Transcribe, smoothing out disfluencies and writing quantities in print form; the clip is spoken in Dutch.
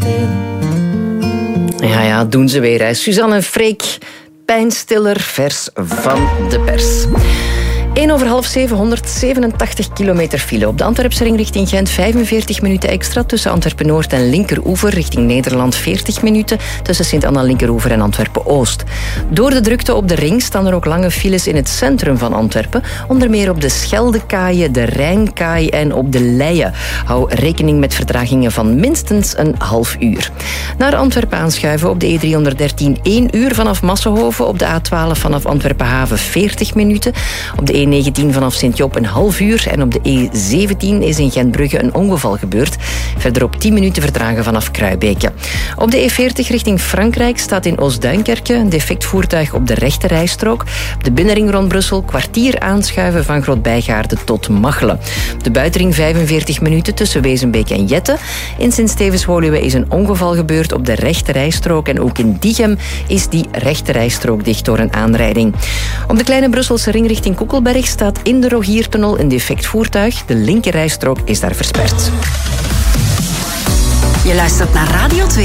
Ja, doen ze weer. Hè. Suzanne en Freek, pijnstiller, vers van de pers. 6:01, 187 kilometer file. Op de Antwerpse ring richting Gent 45 minuten extra. Tussen Antwerpen-Noord en Linkeroever richting Nederland 40 minuten. Tussen Sint-Anna-Linkeroever en Antwerpen-Oost. Door de drukte op de ring staan er ook lange files in het centrum van Antwerpen. Onder meer op de Scheldekaaien, de Rijnkaai en op de Leie. Hou rekening met vertragingen van minstens een half uur. Naar Antwerpen aanschuiven op de E313 1 uur vanaf Massenhoven. Op de A12 vanaf Antwerpen-Haven 40 minuten. Op de E19 vanaf Sint-Job een half uur. En op de E17 is in Gentbrugge een ongeval gebeurd. Verderop 10 minuten vertragen vanaf Kruibeke. Op de E40 richting Frankrijk staat in Oost-Duinkerke een defect voertuig op de rechte rijstrook. Op de binnenring rond Brussel kwartier aanschuiven van Groot-Bijgaarde tot Machelen. Op de buitenring 45 minuten tussen Wezenbeek en Jette. In Sint-Stevens-Woluwe is een ongeval gebeurd op de rechte rijstrook. En ook in Diegem is die rechte rijstrook dicht door een aanrijding. Op de kleine Brusselse ring richting Koekelberg staat in de Rogiertunnel een defect voertuig. De linkerrijstrook is daar versperd. Je luistert naar Radio 2.